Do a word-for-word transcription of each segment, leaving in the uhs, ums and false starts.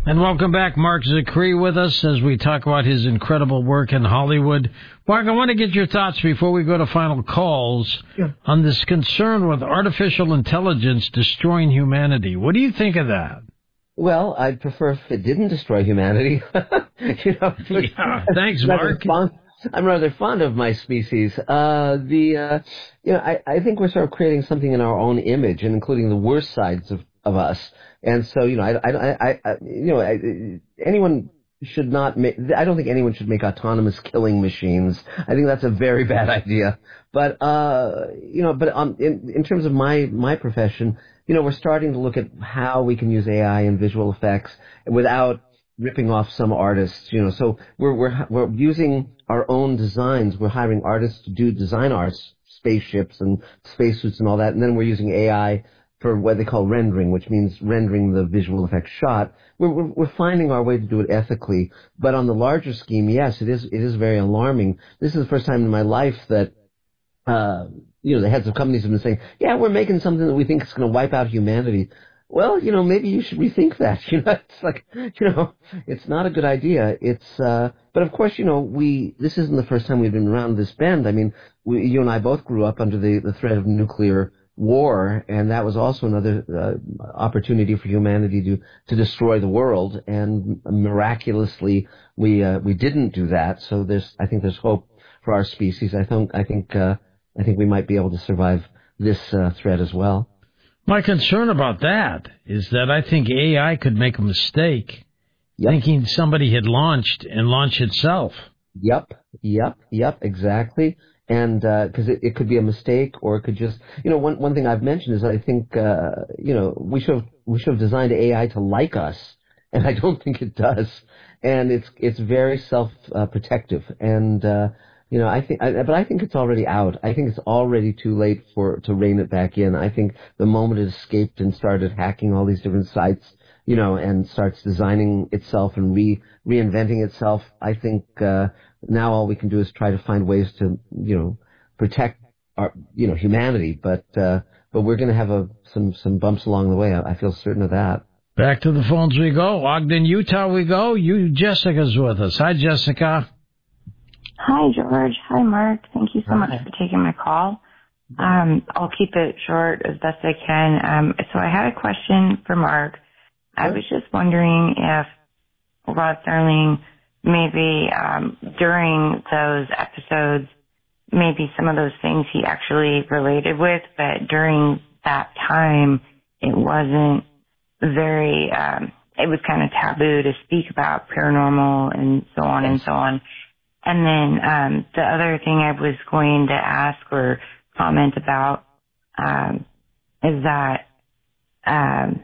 And welcome back, Mark Zicree, with us as we talk about his incredible work in Hollywood. Mark, I want to get your thoughts before we go to final calls yeah. on this concern with artificial intelligence destroying humanity. What do you think of that? Well, I'd prefer if it didn't destroy humanity. you know, yeah, thanks, Mark. Fond, I'm rather fond of my species. Uh, the, uh, you know, I, I think we're sort of creating something in our own image, and including the worst sides of, of us. And so, you know, I, I, I, I you know, I, anyone should not make, I don't think anyone should make autonomous killing machines. I think that's a very bad idea. But, uh, you know, but um, in, in terms of my, my profession, you know, we're starting to look at how we can use A I and visual effects without ripping off some artists, you know. So we're, we're, we're using our own designs. We're hiring artists to do design our spaceships and spacesuits and all that. And then we're using A I for what they call rendering, which means rendering the visual effect shot. We're, we're, we're finding our way to do it ethically. But on the larger scheme, yes, it is, it is very alarming. This is the first time in my life that, uh, you know, the heads of companies have been saying, yeah, we're making something that we think is going to wipe out humanity. Well, you know, maybe you should rethink that. You know, it's like, you know, it's not a good idea. It's, uh, but of course, you know, we, this isn't the first time we've been around this bend. I mean, we, you and I both grew up under the, the threat of nuclear war, and that was also another uh, opportunity for humanity to to destroy the world. And miraculously, we uh, we didn't do that. So there's, I think, there's hope for our species. I think, I think, uh, I think we might be able to survive this uh, threat as well. My concern about that is that I think A I could make a mistake, yep. thinking somebody had launched and launch itself. Yep, yep, yep, exactly. And because uh, it, it could be a mistake, or it could just, you know, one one thing I've mentioned is I think, uh, you know, we should have, we should have designed A I to like us, and I don't think it does. And it's it's very self uh, protective, and uh, you know, I think, I, but I think it's already out. I think it's already too late for to rein it back in. I think the moment it escaped and started hacking all these different sites, you know, and starts designing itself and re reinventing itself, I think. Uh, Now all we can do is try to find ways to, you know, protect our, you know, humanity. But uh, but we're going to have a, some some bumps along the way. I, I feel certain of that. Back to the phones we go. Ogden, Utah we go. You, Jessica's with us. Hi, Jessica. Hi, George. Hi, Mark. Thank you so Hi. much for taking my call. Um, I'll keep it short as best I can. Um, so I had a question for Mark. I was just wondering if Rod Serling, maybe um, during those episodes, maybe some of those things he actually related with, but during that time, it wasn't very, um, it was kind of taboo to speak about paranormal and so on and so on. And then um, the other thing I was going to ask or comment about um, is that, um,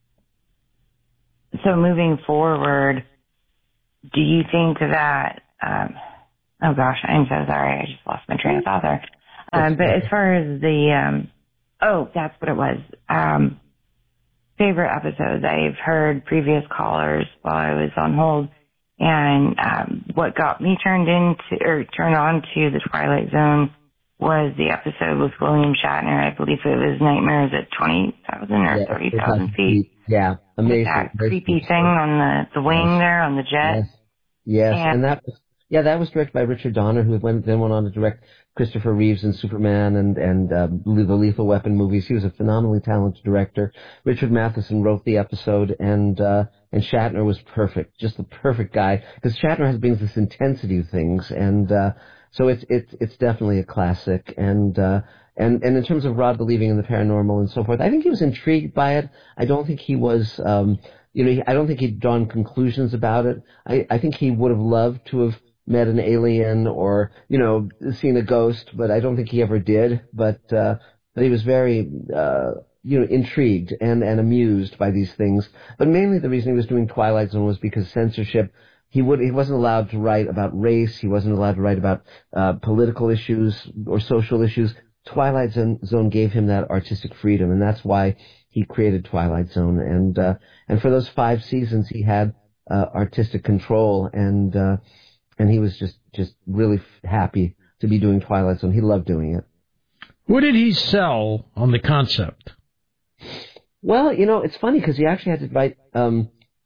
so moving forward, do you think that, um, oh gosh, I'm so sorry, I just lost my train of thought there. Um, but as far as the, um, oh, that's what it was. Um, favorite episodes, I've heard previous callers while I was on hold, and um, what got me turned into, or turned on to the Twilight Zone was the episode with William Shatner. I believe it was Nightmares at twenty thousand or yeah, thirty thousand feet. Yeah, amazing. That creepy thing on the, the wing yes. there, on the jet. Yes, yes. And, and that was, yeah, that was directed by Richard Donner, who went, then went on to direct Christopher Reeves and Superman and, and uh, the Lethal Weapon movies. He was a phenomenally talented director. Richard Matheson wrote the episode, and uh, and Shatner was perfect, just the perfect guy, because Shatner has brings this intensity to things, and uh, so it's it's it's definitely a classic. And uh, and and in terms of Rod believing in the paranormal and so forth, I think he was intrigued by it. I don't think he was, um, you know, I don't think he'd drawn conclusions about it. I I think he would have loved to have met an alien or, you know, seen a ghost, but I don't think he ever did. But uh, but he was very, uh, you know, intrigued and, and amused by these things. But mainly the reason he was doing Twilight Zone was because censorship. He would he wasn't allowed to write about race. He wasn't allowed to write about uh, political issues or social issues. Twilight Zone gave him that artistic freedom, and that's why he created Twilight Zone. And uh, and for those five seasons, he had uh, artistic control, and uh, and he was just, just really happy to be doing Twilight Zone. He loved doing it. What did he sell on the concept? Well, you know, it's funny because he actually had to write um,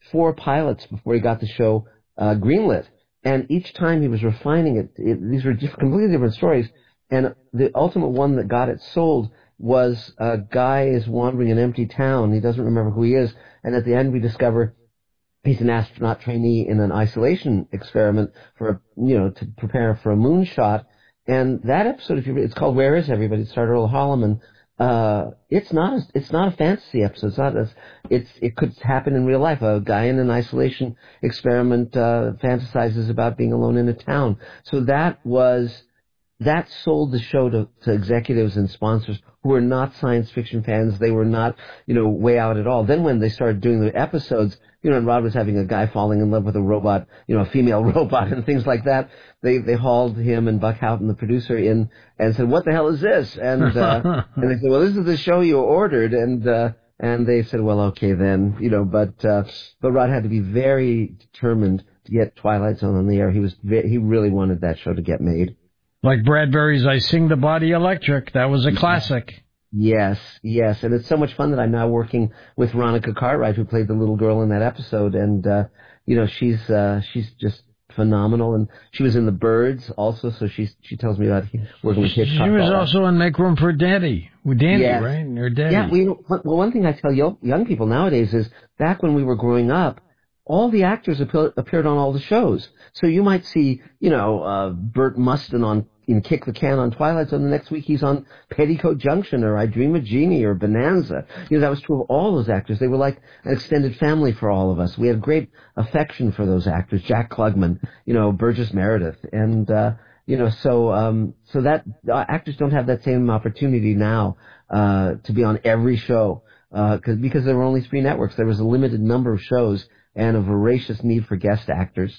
four pilots before he got the show uh, greenlit. And each time he was refining it, it these were different, completely different stories. And the ultimate one that got it sold was a guy is wandering an empty town. He doesn't remember who he is. And at the end, we discover he's an astronaut trainee in an isolation experiment for, you know, to prepare for a moonshot. And that episode, if you, it's called Where Is Everybody? It starred Earl Holliman. Uh, it's not a, it's not a fantasy episode. It's not a, it's, it could happen in real life. A guy in an isolation experiment, uh, fantasizes about being alone in a town. So that was, that sold the show to, to executives and sponsors who were not science fiction fans. They were not, you know, way out at all. Then when they started doing the episodes, you know, and Rod was having a guy falling in love with a robot, you know, a female robot and things like that, they they hauled him and Buck Houghton, the producer, in and said, "What the hell is this?" And uh, and they said, "Well, this is the show you ordered." And uh, and they said, "Well, okay then," you know. But uh, but Rod had to be very determined to get Twilight Zone on the air. He was he really wanted that show to get made. Like Bradbury's I Sing the Body Electric. That was a classic. Yes, yes. And it's so much fun that I'm now working with Veronica Cartwright, who played the little girl in that episode. And, uh, you know, she's, uh, she's just phenomenal. And she was in The Birds also, so she's, she tells me about working with Hitchcock. She was also in Make Room for Daddy, with Dandy, yes. right? Or Daddy. Yeah, we, well, one thing I tell young people nowadays is back when we were growing up, all the actors appeared on all the shows. So you might see, you know, uh, Burt Mustin on in Kick the Can on Twilight Zone. The next week he's on Petticoat Junction or I Dream of Jeannie or Bonanza. You know, that was true of all those actors. They were like an extended family for all of us. We had great affection for those actors. Jack Klugman, you know, Burgess Meredith. And, uh, you know, so, um, so that, uh, actors don't have that same opportunity now, uh, to be on every show, uh, cause, because there were only three networks. There was a limited number of shows and a voracious need for guest actors.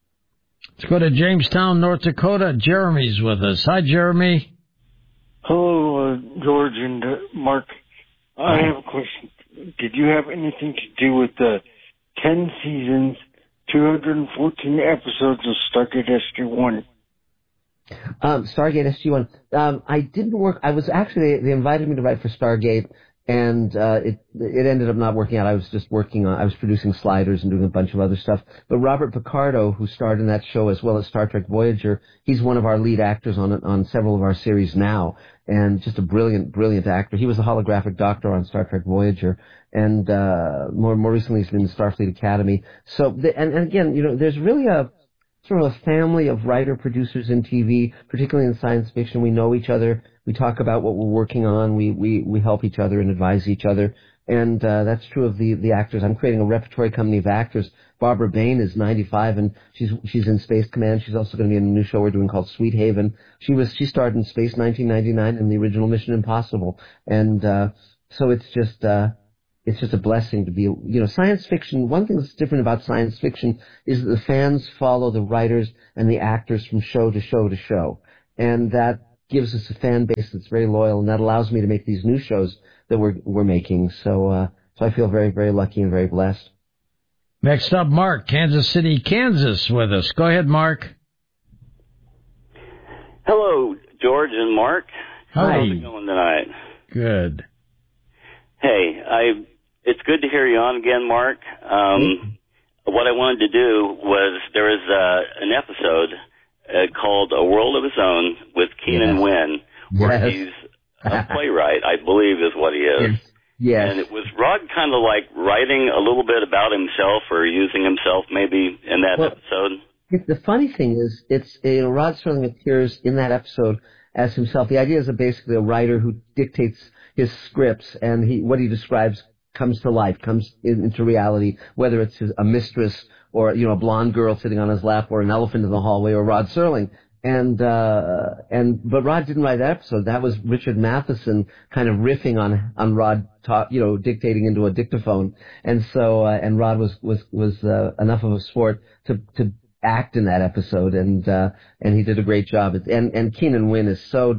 Let's go to Jamestown, North Dakota. Jeremy's with us. Hi, Jeremy. Hello, uh, George and uh, Mark. I have a question. Did you have anything to do with the ten seasons, two hundred fourteen episodes of Stargate S G one? Um, Stargate S G one. Um, I didn't work. I was actually, they invited me to write for Stargate, and uh, it it ended up not working out. I was just working on, I was producing Sliders and doing a bunch of other stuff. But Robert Picardo, who starred in that show as well as Star Trek Voyager, he's one of our lead actors on on several of our series now, and just a brilliant, brilliant actor. He was the holographic doctor on Star Trek Voyager, and uh, more more recently he's been in Starfleet Academy. So, the, and, and again, you know, there's really a sort of a family of writer-producers in T V, particularly in science fiction. We know each other. We talk about what we're working on. We we, we help each other and advise each other. And uh, that's true of the, the actors. I'm creating a repertory company of actors. Barbara Bain is ninety-five, and she's she's in Space Command. She's also going to be in a new show we're doing called Sweet Haven. She was she starred in Space nineteen ninety-nine in the original Mission Impossible. And uh, so it's just... Uh, It's just a blessing to be, you know, science fiction. One thing that's different about science fiction is that the fans follow the writers and the actors from show to show to show. And that gives us a fan base that's very loyal, and that allows me to make these new shows that we're, we're making. So, uh, so I feel very, very lucky and very blessed. Next up, Mark, Kansas City, Kansas with us. Go ahead, Mark. Hello, George and Mark. Hi. How's it going tonight? Good. Hey, I... It's good to hear you on again, Mark. Um, mm-hmm. What I wanted to do was there is uh, an episode uh, called A World of His Own with Keenan yes. Wynn, where yes. he's a playwright, I believe is what he is. Yes. yes. And it was Rod kind of like writing a little bit about himself or using himself maybe in that well, episode? The funny thing is, it's you know, Rod Serling appears in that episode as himself. The idea is that basically a writer who dictates his scripts, and he what he describes comes to life, comes in, into reality, whether it's his, a mistress or, you know, a blonde girl sitting on his lap or an elephant in the hallway or Rod Serling. And, uh, and, but Rod didn't write that episode. That was Richard Matheson kind of riffing on, on Rod, talk, you know, dictating into a dictaphone. And so, uh, and Rod was, was, was, uh, enough of a sport to, to act in that episode. And, uh, and he did a great job. And, and Keenan Wynn is so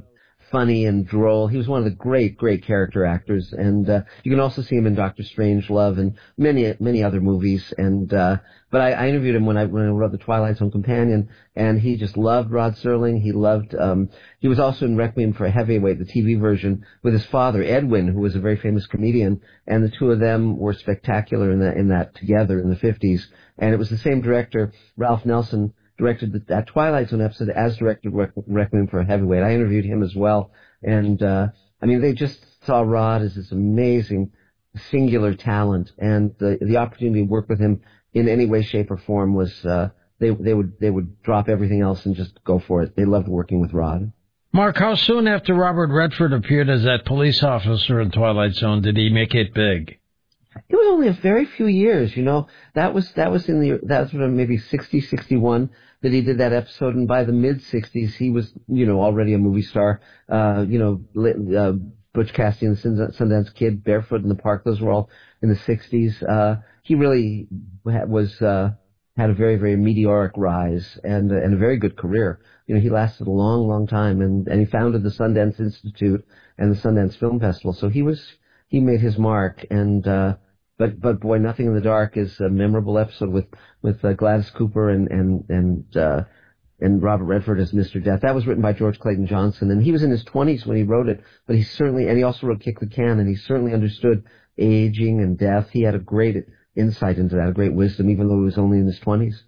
funny and droll. He was one of the great, great character actors, and uh, you can also see him in Doctor Strangelove and many, many other movies. And uh, but I, I interviewed him when I when I wrote The Twilight Zone Companion, and he just loved Rod Serling. He loved. Um, he was also in Requiem for a Heavyweight, the T V version, with his father Edwin, who was a very famous comedian, and the two of them were spectacular in that in that together in the fifties. And it was the same director, Ralph Nelson, directed the, that Twilight Zone episode as directed Requiem for a Heavyweight. I interviewed him as well. And, uh, I mean, they just saw Rod as this amazing, singular talent. And the, the opportunity to work with him in any way, shape, or form was, uh, they, they would, they would drop everything else and just go for it. They loved working with Rod. Mark, how soon after Robert Redford appeared as that police officer in Twilight Zone did he make it big? It was only a very few years, you know. That was that was in the that was maybe sixty, sixty-one that he did that episode, and by the mid sixties he was, you know, already a movie star. Uh, you know, uh, Butch Cassidy and the Sundance Kid, Barefoot in the Park, those were all in the sixties. Uh, he really was uh, had a very very meteoric rise and uh, and a very good career. You know, he lasted a long long time, and and he founded the Sundance Institute and the Sundance Film Festival. So he was. He made his mark, and uh, but but boy, Nothing in the Dark is a memorable episode with with uh, Gladys Cooper and and and uh, and Robert Redford as Mister Death. That was written by George Clayton Johnson, and he was in his twenties when he wrote it. But he certainly, and he also wrote Kick the Can, and he certainly understood aging and death. He had a great insight into that, a great wisdom, even though he was only in his twenties.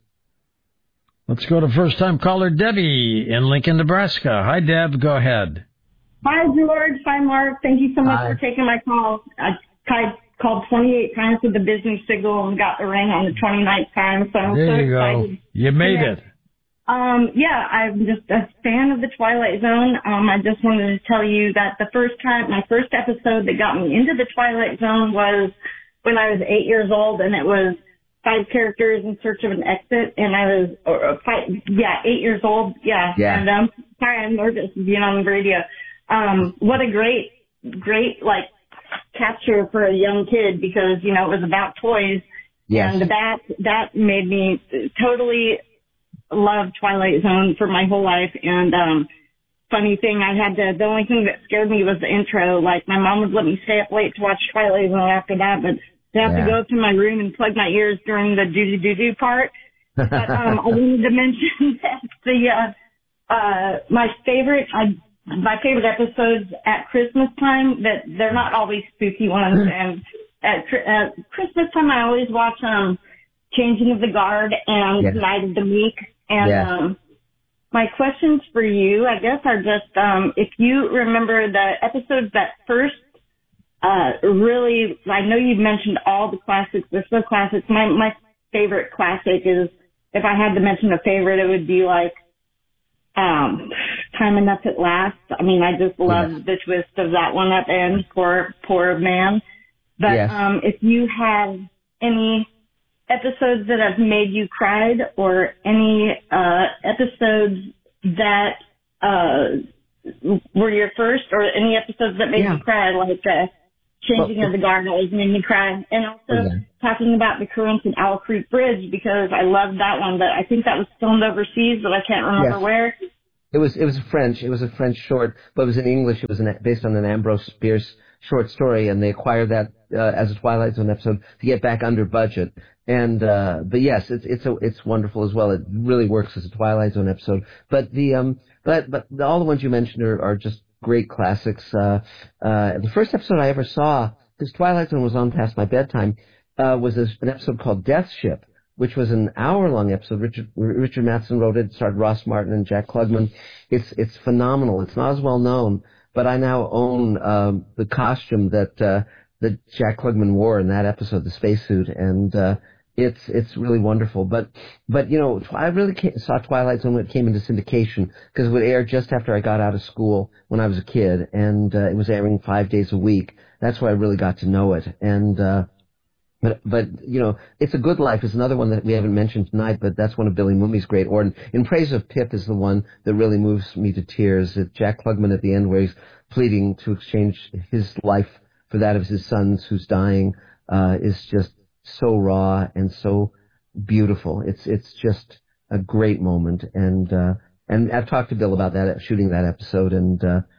Let's go to first-time caller Debbie in Lincoln, Nebraska. Hi, Deb. Go ahead. Hi, George. Hi, Mark. Thank you so much Hi. for taking my call. I tried, called twenty-eight times with the business signal and got the ring on the twenty-ninth time, so I'm there so you excited. go. You made yeah. it. Um, yeah, I'm just a fan of the Twilight Zone. Um, I just wanted to tell you that the first time, my first episode that got me into the Twilight Zone was when I was eight years old, and it was five characters in search of an exit, and I was, or five, yeah, eight years old, yeah. Yeah. And um, sorry, I'm nervous being on the radio. Um, what a great, great, like, capture for a young kid because, you know, it was about toys. Yes. And that, that made me totally love Twilight Zone for my whole life. And, um, funny thing, I had to, the only thing that scared me was the intro. Like, my mom would let me stay up late to watch Twilight Zone after that, but I have Yeah. to go up to my room and plug my ears during the doo-doo-doo-doo part. But, um, I wanted to mention that the, uh, uh, my favorite, I, My favorite episodes at Christmas time, that they're not always spooky ones, and at, at Christmas time I always watch um Changing of the Guard and Yes. Night of the Meek. And Yes. um my questions for you, I guess, are just um if you remember the episodes that first uh really, I know you've mentioned all the classics, they're so classics. My my favorite classic is, if I had to mention a favorite, it would be like Um, Time Enough at Last. I mean, I just love Yes. the twist of that one at the end, poor, poor man. But, Yes. um, if you have any episodes that have made you cried, or any, uh, episodes that, uh, were your first, or any episodes that made Yeah. you cry, like, uh, Changing Well, of the Guard always made me cry. And also Oh, yeah. talking about the currents in Owl Creek Bridge, because I loved that one, but I think that was filmed overseas, but I can't remember Yes. where. It was it was French. It was a French short, but it was in English. It was an, based on an Ambrose Bierce short story, and they acquired that uh, as a Twilight Zone episode to get back under budget. And uh, but yes, it's it's a, it's wonderful as well. It really works as a Twilight Zone episode. But the um but but the, all the ones you mentioned are, are just great classics. Uh, uh, the first episode I ever saw, because Twilight Zone was on past my bedtime, uh, was a, an episode called Death Ship, which was an hour-long episode. Richard Richard Matheson wrote it. It starred Ross Martin and Jack Klugman. It's it's phenomenal. It's not as well known, but I now own um, the costume that uh, that Jack Klugman wore in that episode, the spacesuit, and uh, it's it's really wonderful. But but you know, I really came, saw Twilight Zone when it came into syndication, because it would air just after I got out of school when I was a kid, and uh, it was airing five days a week. That's where I really got to know it, and. Uh, But, but, you know, It's a Good Life is another one that we haven't mentioned tonight, but that's one of Billy Mooney's great. Or in, in Praise of Pip is the one that really moves me to tears. It's Jack Klugman at the end, where he's pleading to exchange his life for that of his sons who's dying, uh, is just so raw and so beautiful. It's, it's just a great moment. And, uh, and I've talked to Bill about that, shooting that episode, and, uh,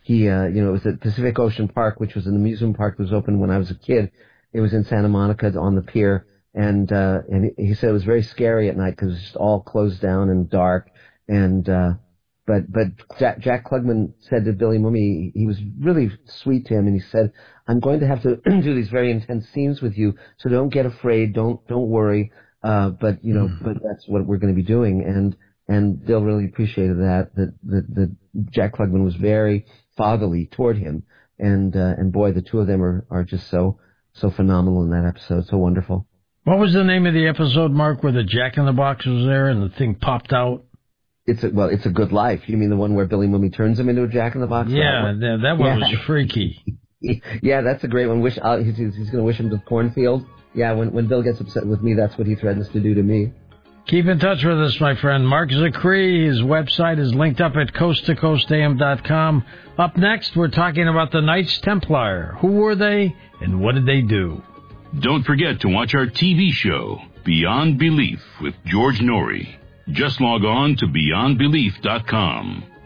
he, uh, you know, it was at Pacific Ocean Park, which was an amusement park that was open when I was a kid. It was in Santa Monica on the pier, and uh, and he said it was very scary at night because it was just all closed down and dark. And uh, but but Jack, Jack Klugman said to Billy Mumy, he was really sweet to him, and he said, "I'm going to have to do these very intense scenes with you, so don't get afraid, don't don't worry. Uh, but you know, mm. but that's what we're going to be doing." And and Bill really appreciated that. That that, that Jack Klugman was very fatherly toward him, and uh, and boy, the two of them are are just so. So phenomenal in that episode, so wonderful. What was the name of the episode, Mark, where the Jack in the Box was there and the thing popped out? It's a, well, It's a Good Life. You mean the one where Billy Mumy turns him into a Jack in the Box? Yeah, that, that one yeah. was freaky. Yeah, that's a great one. Wish uh, he's, he's going to wish him to the cornfield. Yeah, when when Bill gets upset with me, that's what he threatens to do to me. Keep in touch with us, my friend. Mark Zicree, his website is linked up at coast to coast a m dot com. Up next, we're talking about the Knights Templar. Who were they, and what did they do? Don't forget to watch our T V show, Beyond Belief, with George Norrie. Just log on to beyond belief dot com.